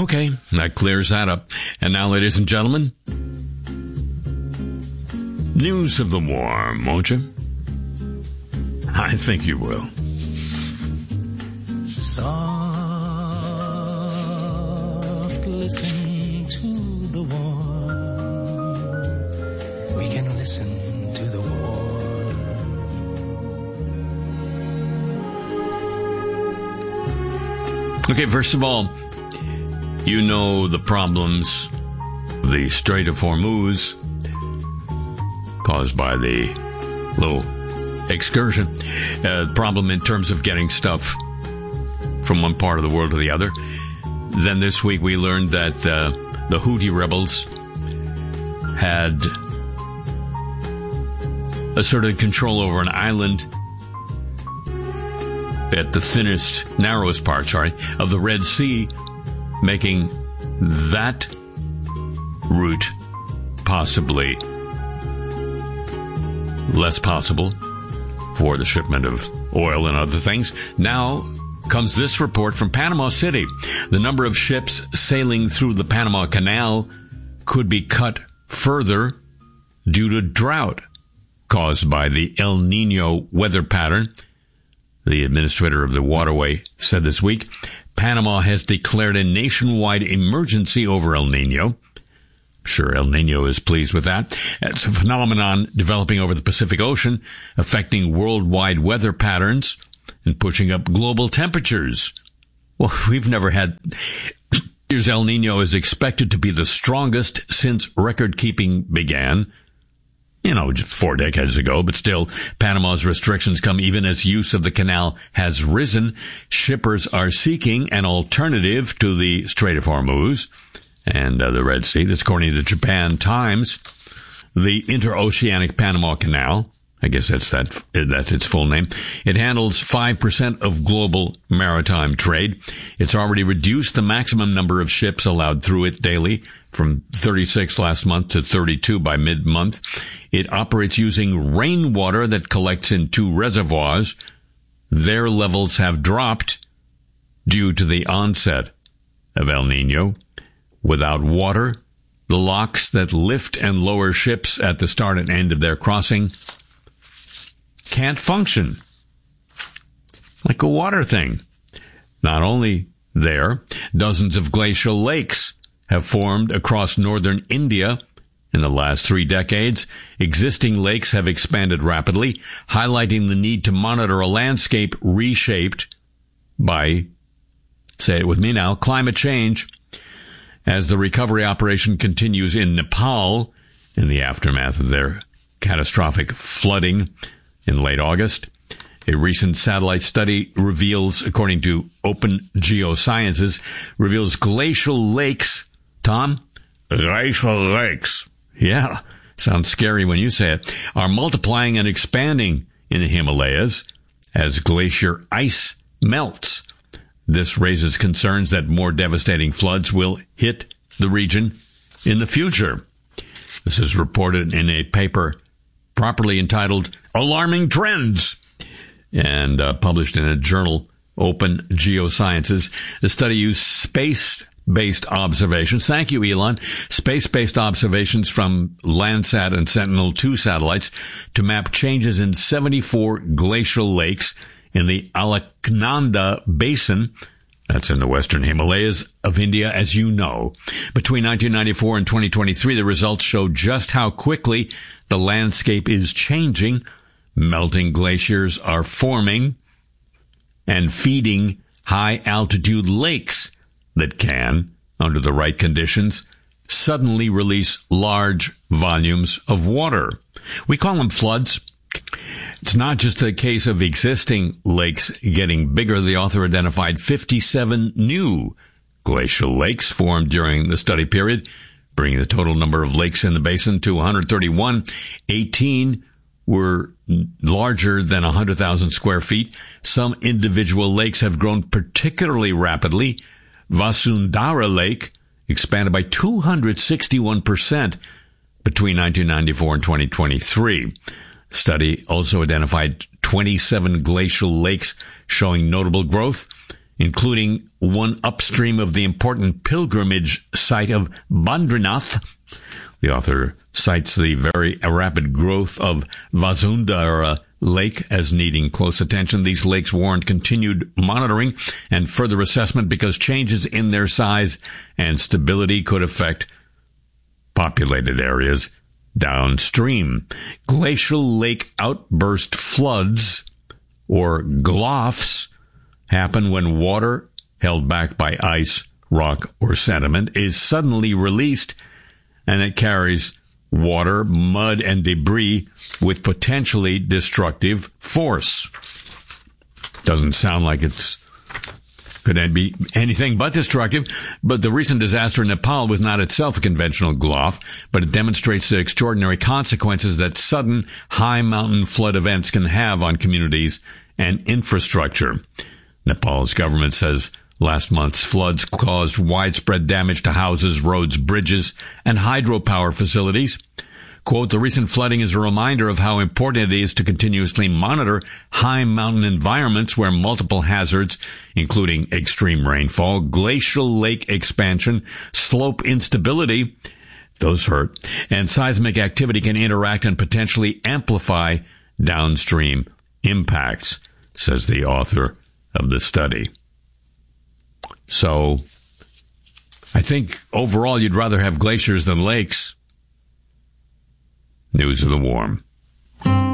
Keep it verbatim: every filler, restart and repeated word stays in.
Okay, that clears that up. And now, ladies and gentlemen, news of the warm, won't you? I think you will. Soft, listen to the warm. We can listen to the warm. Okay, first of all, you know the problems, the Strait of Hormuz, caused by the little excursion, uh, problem in terms of getting stuff from one part of the world to the other. Then this week we learned that uh, the Houthi rebels had asserted control over an island at the thinnest, narrowest part, sorry, of the Red Sea, making that route possibly less possible for the shipment of oil and other things. Now comes this report from Panama City. The number of ships sailing through the Panama Canal could be cut further due to drought caused by the El Nino weather pattern. The administrator of the waterway said this week, Panama has declared a nationwide emergency over El Nino. I'm sure El Nino is pleased with that. It's a phenomenon developing over the Pacific Ocean, affecting worldwide weather patterns and pushing up global temperatures. Well, we've never had... Here's El Nino is expected to be the strongest since record-keeping began. You know, just four decades ago, but still, Panama's restrictions come even as use of the canal has risen. Shippers are seeking an alternative to the Strait of Hormuz and uh, the Red Sea. That's according to the Japan Times. The Interoceanic Panama Canal, I guess that's that, that's its full name. It handles five percent of global maritime trade. It's already reduced the maximum number of ships allowed through it daily from thirty-six last month to thirty-two by mid-month. It operates using rainwater that collects in two reservoirs. Their levels have dropped due to the onset of El Nino. Without water, the locks that lift and lower ships at the start and end of their crossing can't function. Like a water thing. Not only there, dozens of glacial lakes have formed across northern India in the last three decades. Existing lakes have expanded rapidly, highlighting the need to monitor a landscape reshaped by, say it with me now, climate change. As the recovery operation continues in Nepal in the aftermath of their catastrophic flooding in late August, a recent satellite study reveals, according to Open Geosciences, reveals glacial lakes. Tom? Glacial lakes. Yeah, sounds scary when you say it. Are multiplying and expanding in the Himalayas as glacier ice melts. This raises concerns that more devastating floods will hit the region in the future. This is reported in a paper properly entitled Alarming Trends and uh, published in a journal, Open Geosciences. The study used space-based observations. Thank you, Elon. Space-based observations from Landsat and Sentinel two satellites to map changes in seventy-four glacial lakes in the Alaknanda Basin. That's in the western Himalayas of India, as you know. Between nineteen ninety-four and twenty twenty-three, the results show just how quickly the landscape is changing. Melting glaciers are forming and feeding high-altitude lakes that can, under the right conditions, suddenly release large volumes of water. We call them floods. It's not just a case of existing lakes getting bigger. The author identified fifty-seven new glacial lakes formed during the study period, bringing the total number of lakes in the basin to one hundred thirty-one. eighteen were larger than one hundred thousand square feet. Some individual lakes have grown particularly rapidly. Vasundhara Lake expanded by two hundred sixty-one percent between nineteen ninety-four and twenty twenty-three. The study also identified twenty-seven glacial lakes showing notable growth. including one upstream of the important pilgrimage site of Badrinath. The author cites the very rapid growth of Vasundhara Lake as needing close attention. These lakes warrant continued monitoring and further assessment because changes in their size and stability could affect populated areas downstream. Glacial lake outburst floods, or G L O Fs, happen when water held back by ice, rock, or sediment is suddenly released, and it carries water, mud, and debris with potentially destructive force. Doesn't sound like it's could be anything but destructive, but the recent disaster in Nepal was not itself a conventional G L O F, but it demonstrates the extraordinary consequences that sudden high mountain flood events can have on communities and infrastructure. Nepal's government says last month's floods caused widespread damage to houses, roads, bridges, and hydropower facilities. Quote, the recent flooding is a reminder of how important it is to continuously monitor high mountain environments where multiple hazards, including extreme rainfall, glacial lake expansion, slope instability, those hurt, and seismic activity can interact and potentially amplify downstream impacts, says the author of the study. So, I think overall you'd rather have glaciers than lakes. News of the Warm.